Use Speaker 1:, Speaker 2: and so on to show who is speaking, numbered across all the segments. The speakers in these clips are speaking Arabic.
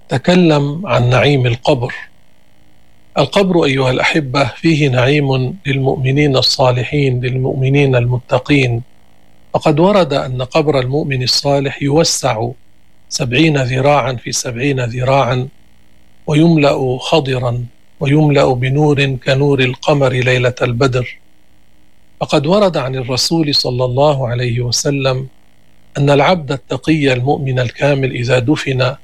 Speaker 1: تكلم عن نعيم القبر. القبر أيها الأحبة فيه نعيم للمؤمنين الصالحين، للمؤمنين المتقين. فقد ورد أن قبر المؤمن الصالح يوسع 70 ذراعا في 70 ذراعا، ويملأ خضرا، ويملأ بنور كنور القمر ليلة البدر. فقد ورد عن الرسول صلى الله عليه وسلم أن العبد التقي المؤمن الكامل إذا دفن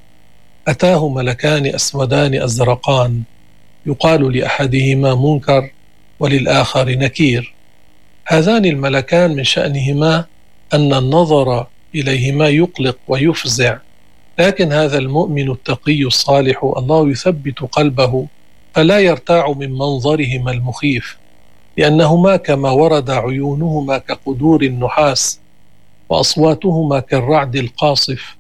Speaker 1: أتاه ملكان أسودان أزرقان، يقال لأحدهما منكر وللآخر نكير. هذان الملكان من شأنهما أن النظر إليهما يقلق ويفزع، لكن هذا المؤمن التقي الصالح الله يثبت قلبه فلا يرتاع من منظرهما المخيف، لأنهما كما ورد عيونهما كقدور النحاس، وأصواتهما كالرعد القاصف،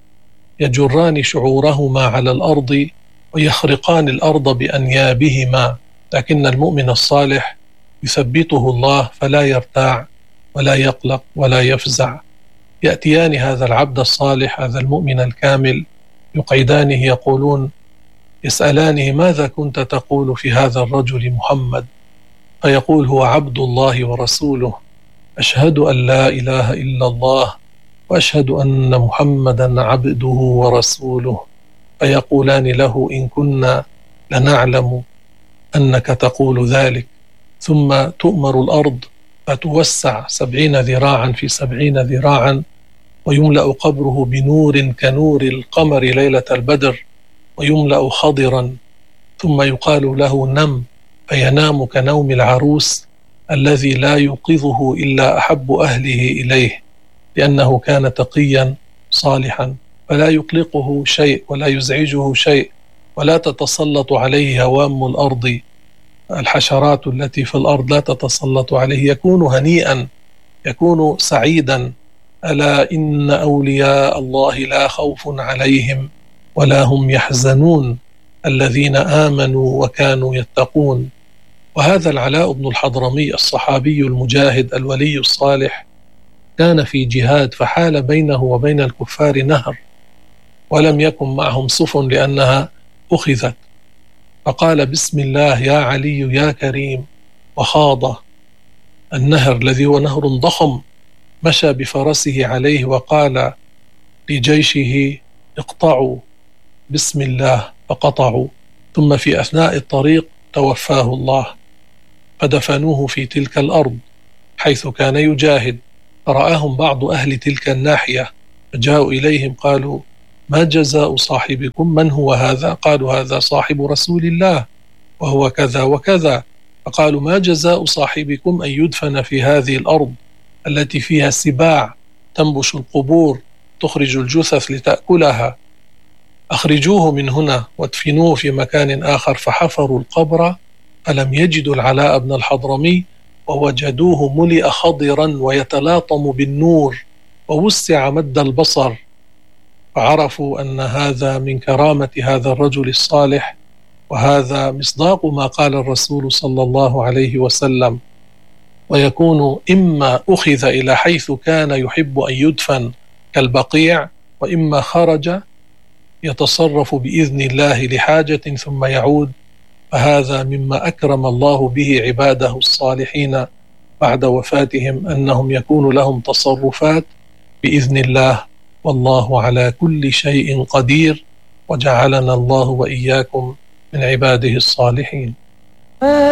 Speaker 1: يجران شعورهما على الأرض ويخرقان الأرض بأنيابهما. لكن المؤمن الصالح يثبته الله فلا يرتاع ولا يقلق ولا يفزع. يأتيان هذا العبد الصالح، هذا المؤمن الكامل، يقعدانه يقولون، يسألانه: ماذا كنت تقول في هذا الرجل محمد؟ فيقول: هو عبد الله ورسوله، أشهد أن لا إله إلا الله وأشهد أن محمدا عبده ورسوله. فيقولان له: إن كنا لنعلم أنك تقول ذلك. ثم تؤمر الأرض فتوسع 70 ذراعا في 70 ذراعا، ويملأ قبره بنور كنور القمر ليلة البدر، ويملأ خضرا، ثم يقال له: نم، فينام كنوم العروس الذي لا يوقظه إلا أحب أهله إليه، لأنه كان تقيا صالحا، فلا يقلقه شيء ولا يزعجه شيء، ولا تتسلط عليه هوام الأرض، الحشرات التي في الأرض لا تتسلط عليه، يكون هنيئا، يكون سعيدا. ألا إن أولياء الله لا خوف عليهم ولا هم يحزنون الذين آمنوا وكانوا يتقون. وهذا العلاء بن الحضرمي الصحابي المجاهد الولي الصالح كان في جهاد، فحال بينه وبين الكفار نهر، ولم يكن معهم سفن لأنها أخذت، فقال: بسم الله يا علي يا كريم، وخاض النهر الذي هو نهر ضخم، مشى بفرسه عليه وقال لجيشه: اقطعوا، بسم الله، فقطعوا. ثم في أثناء الطريق توفاه الله، فدفنوه في تلك الأرض حيث كان يجاهد. فرآهم بعض أهل تلك الناحية، فجاءوا إليهم قالوا: ما جزاء صاحبكم؟ من هو هذا؟ قالوا: هذا صاحب رسول الله وهو كذا وكذا. فقالوا: ما جزاء صاحبكم أن يدفن في هذه الأرض التي فيها سباع تنبش القبور، تخرج الجثث لتأكلها؟ أخرجوه من هنا وادفنوه في مكان آخر. فحفروا القبر فلم يجدوا العلاء بن الحضرمي، ووجدوه ملئ خضرا ويتلاطم بالنور ووسع مد البصر، فعرفوا أن هذا من كرامة هذا الرجل الصالح، وهذا مصداق ما قال الرسول صلى الله عليه وسلم: ويكون إما أخذ إلى حيث كان يحب أن يدفن كالبقيع، وإما خرج يتصرف بإذن الله لحاجة ثم يعود. فهذا مما أكرم الله به عباده الصالحين بعد وفاتهم، أنهم يكون لهم تصرفات بإذن الله، والله على كل شيء قدير، وجعلنا الله وإياكم من عباده الصالحين.